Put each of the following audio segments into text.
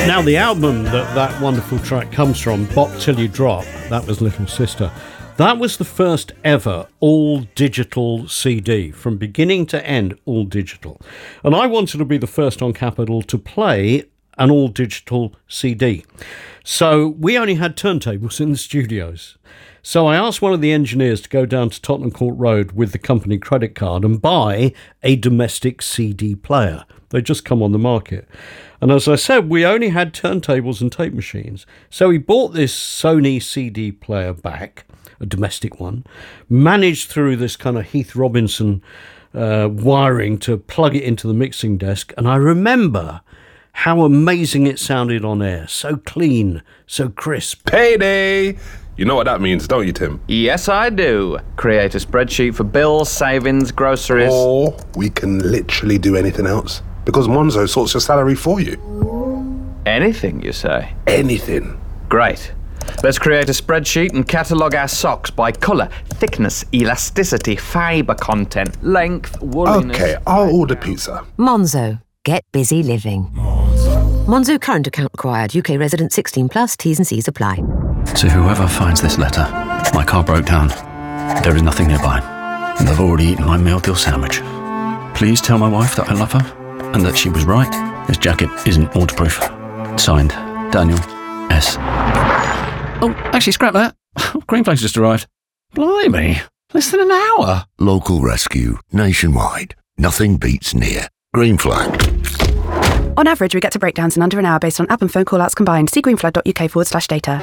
Now, the album that wonderful track comes from, Bop Till You Drop, that was Little Sister. That was the first ever all-digital CD, from beginning to end, all digital. And I wanted to be the first on Capital to play an all-digital CD. So we only had turntables in the studios. So I asked one of the engineers to go down to Tottenham Court Road with the company credit card and buy a domestic CD player. They'd just come on the market. And as I said, we only had turntables and tape machines. So he bought this Sony CD player back, a domestic one, managed through this kind of Heath Robinson wiring to plug it into the mixing desk. And I remember how amazing it sounded on air. So clean, so crisp. Payday! You know what that means, don't you, Tim? Yes, I do. Create a spreadsheet for bills, savings, groceries. Or we can literally do anything else, because Monzo sorts your salary for you. Anything, you say? Anything. Great. Let's create a spreadsheet and catalogue our socks by colour, thickness, elasticity, fibre content, length, wooliness... Okay, I'll order pizza. Monzo. Get busy living. Monzo current account required. UK resident 16 plus. T's and C's apply. To whoever finds this letter, my car broke down. There is nothing nearby, and I've already eaten my meal deal sandwich. Please tell my wife that I love her and that she was right. This jacket isn't waterproof. Signed, Daniel S. Oh, actually, scrap that. Greenflags just arrived. Blimey, less than an hour. Local rescue, nationwide. Nothing beats near. Green Flag. On average, we get to breakdowns in under an hour based on app and phone call-outs combined. See greenflag.uk/data.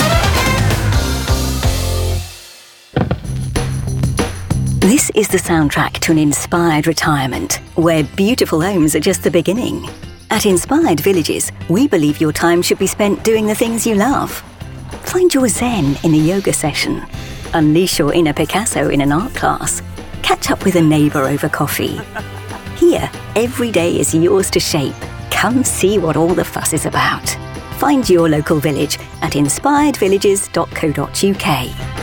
This is the soundtrack to an inspired retirement, where beautiful homes are just the beginning. At Inspired Villages, we believe your time should be spent doing the things you love. Find your zen in a yoga session. Unleash your inner Picasso in an art class. Catch up with a neighbour over coffee. Here, every day is yours to shape. Come see what all the fuss is about. Find your local village at inspiredvillages.co.uk.